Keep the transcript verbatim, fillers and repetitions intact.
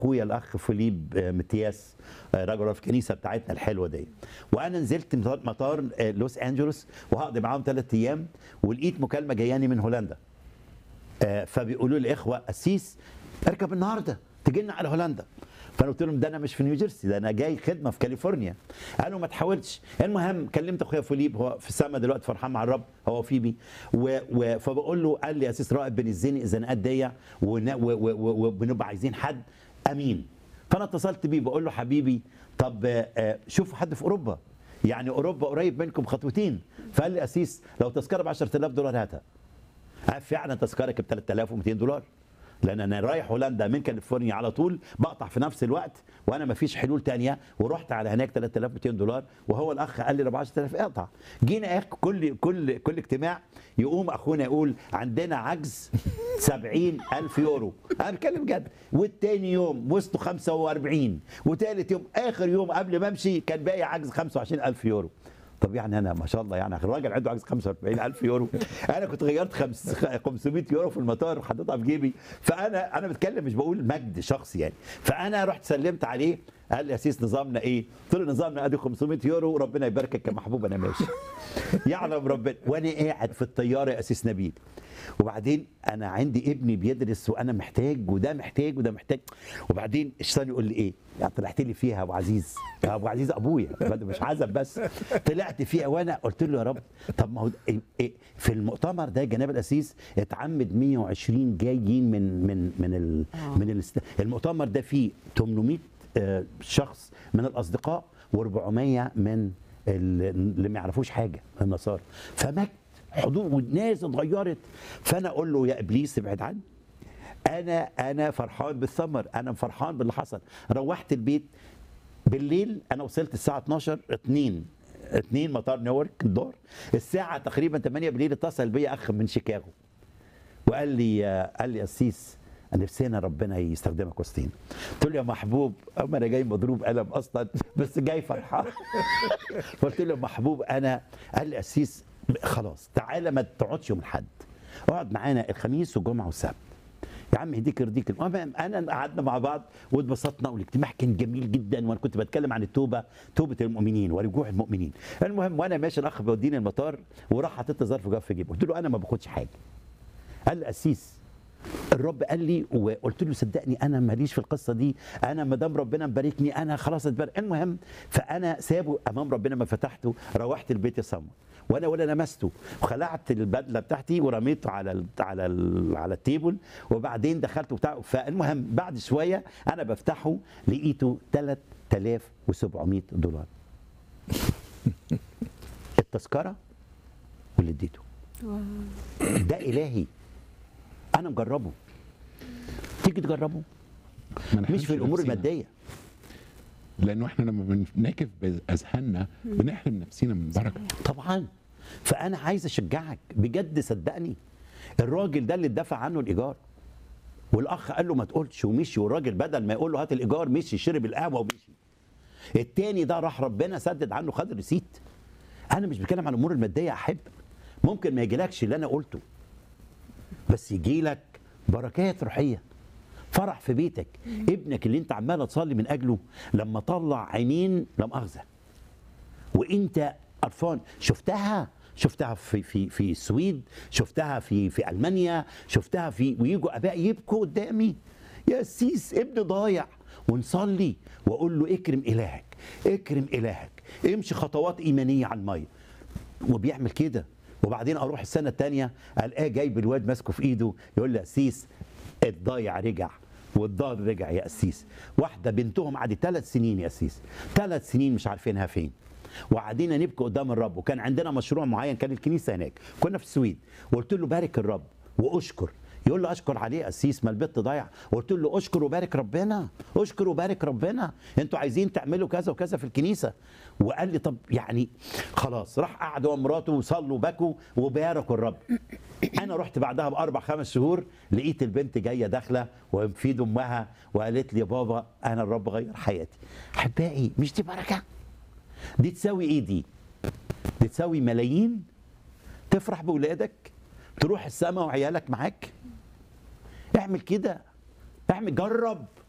اخويا الاخ فيليب متياس راجل في الكنيسه بتاعتنا الحلوه دي، وانا نزلت مطار لوس انجلوس وهقضي معاهم ثلاث ايام، ولقيت مكالمه جاياني من هولندا. فبيقولوا لي الاخوه قسيس اركب النهارده تجي لنا على هولندا. فانا قلت لهم ده انا مش في نيوجيرسي، ده انا جاي خدمه في كاليفورنيا. قالوا ما تحاولش. المهم كلمت اخويا فيليب، هو في السما دلوقتي فرحان مع الرب، هو فيبي و... و... فبقول له، قال لي يا اسيس رائد بنزني الزنقات دي وبنبقى عايزين حد امين. فانا اتصلت بيه بقول له حبيبي طب شوفوا حد في اوروبا، يعني اوروبا قريب منكم خطوتين. فقال لي اسيس لو تذكره ب عشرة آلاف دولار هاتها. فعلا تذكره ب ثلاثة آلاف ومئتين دولار، لان انا رايح هولندا من كاليفورنيا على طول، بقطع في نفس الوقت وانا ما فيش حلول تانية، ورحت على هناك ثلاثة آلاف ومئتين دولار، وهو الاخ قال لي ب عشرة آلاف اقطع. جينا اخ كل كل كل اجتماع يقوم اخونا يقول عندنا عجز سبعين ألف يورو، انا بتكلم جد، والتاني يوم وسطه خمسة وأربعين، وثالث يوم اخر يوم قبل ما امشي كان باقي عجز خمسة وعشرين ألف يورو. طب يعني انا ما شاء الله يعني الراجل عنده عجز خمسة وأربعين ألف يورو، انا كنت غيرت خمسمئة يورو في المطار حطيتها في جيبي. فانا انا بتكلم مش بقول مجد شخصي يعني. فانا رحت سلمت عليه، قال لي يا سيس نظامنا ايه؟ قلت له نظامنا ادي خمسمئة يورو وربنا يباركك يا محبوب انا ماشي. يعلم ربنا. وانا قاعد في الطياره يا اسيس نبيل، وبعدين انا عندي ابني بيدرس وانا محتاج وده محتاج وده محتاج، وبعدين الشيطان يقول لي ايه؟ يعني طلعت لي فيها يا ابو عزيز، يا ابو عزيز ابويا مش عزب بس، طلعت فيها. وانا قلت له يا رب طب ما هو إيه في المؤتمر ده جناب الاسيس اتعمد مئة وعشرين جايين من من من ال من الاست... المؤتمر ده فيه ثمانمئة شخص من الاصدقاء وأربعمئة من اللي ما يعرفوش حاجه النصارى. فمجد حضور والناس اتغيرت. فانا اقول له يا ابليس ابعد عني، انا انا فرحان بالثمر، انا فرحان باللي حصل. روحت البيت بالليل، انا وصلت الساعه اتناشر اتنين اتنين مطار نيويورك الظهر، الساعه تقريبا ثمانية بالليل اتصل بيا اخ من شيكاغو وقال لي قال لي قسيس نفسنا ربنا يستخدمك وسطينا. قلت له يا محبوب اما انا جاي مضروب قلم اصلا بس جاي فرحان. قلت له يا محبوب انا، قال لي قسيس خلاص تعالى ما تقعدش يوم الاحد، اقعد معانا الخميس والجمعه والسبت يا عم يهديك يرضيك. المهم انا قعدنا مع بعض واتبسطنا والاجتماع كان جميل جدا، وانا كنت بتكلم عن التوبه، توبه المؤمنين ورجوع المؤمنين. المهم وانا ماشي الاخ بيوديني المطار وراح حاطط لي ظرف جاف في جيبه، قلت له انا ما باخدش حاجه. قال لي قسيس الرب قال لي، وقلت له صدقني انا ماليش في القصه دي، انا ما دام ربنا مباركني انا خلاص اتبارك. المهم فانا سابه امام ربنا ما فتحته، روحت البيت يا سمر وانا ولا لمسته، وخلعت البدله بتاعتي ورميته على ال على ال على التيبل، وبعدين دخلت وبتاع. فالمهم بعد شويه انا بفتحه لقيته ثلاثة آلاف وسبعمئة دولار التذكره واللي اديته. ده الهي انا مجربه، تيجي تجربه مش في الامور الماديه، لانه احنا لما بنكف باذهاننا بنحرم نفسينا من بركه طبعا. فانا عايز اشجعك بجد، صدقني الراجل ده اللي اتدفع عنه الايجار والاخ قال له ما تقولش ومشي، والراجل بدل ما يقول له هات الايجار مشي شرب القهوه ومشي. التاني ده راح ربنا سدد عنه خد ريسيت. انا مش بتكلم عن الامور الماديه، احب ممكن ما يجيلكش اللي انا قلته، بس يجي لك بركات روحيه، فرح في بيتك. ابنك اللي انت عمال تصلي من اجله لما طلع عينين لا مؤاخذه وانت قرفان، شفتها شفتها في في في السويد، شفتها في في المانيا، شفتها في، ويجوا اباء يبكوا قدامي يا سيس ابني ضايع، ونصلي واقول له اكرم الهك اكرم الهك، امشي خطوات ايمانيه على الميه، وبيعمل كده. وبعدين اروح السنه الثانيه الاقيه جايب الواد ماسكه في ايده يقول لي يا قسيس الضايع رجع والضال رجع يا قسيس. واحده بنتهم قعدت ثلاث سنين يا قسيس، ثلاث سنين مش عارفينها فين، وقعدنا نبكي قدام الرب. وكان عندنا مشروع معين، كان الكنيسه هناك كنا في السويد، وقلت له بارك الرب واشكر. يقول له اشكر عليه قسيس ما البت ضايع؟ قلت له اشكر وبارك ربنا، اشكر وبارك ربنا، انتوا عايزين تعملوا كذا وكذا في الكنيسه. وقال لي طب يعني خلاص. راح قعد هو ومراته وصلوا وبكوا وباركوا الرب. انا رحت بعدها باربع خمس شهور لقيت البنت جايه داخله وفي ايد امها وقالت لي يا بابا انا الرب غير حياتي. احبائي مش دي بركه؟ دي تساوي ايه؟ دي دي تساوي ملايين. تفرح باولادك، تروح السما وعيالك معاك. اعمل كده، اعمل، جرب